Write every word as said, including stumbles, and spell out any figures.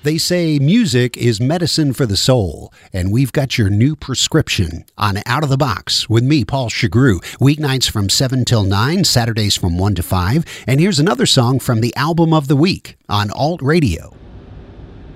They say music is medicine for the soul, and we've got your new prescription on Out of the Box with me, Paul Chagru. Weeknights from seven till nine, Saturdays from one to five. And here's another song from the album of the week on Alt Radio.